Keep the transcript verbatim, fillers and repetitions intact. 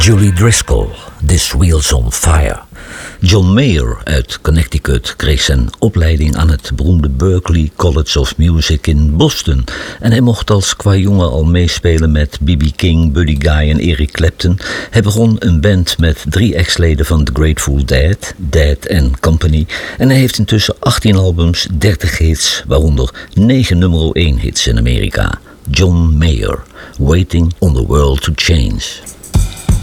Julie Driscoll, This Wheel's on Fire. John Mayer uit Connecticut kreeg zijn opleiding aan het beroemde Berklee College of Music in Boston. En hij mocht als qua jongen al meespelen met B B King, Buddy Guy en Eric Clapton. Hij begon een band met drie ex-leden van The Grateful Dead, Dead and Company. En hij heeft intussen achttien albums, dertig hits, waaronder negen nummer één hits in Amerika. John Mayer, Waiting on the World to Change.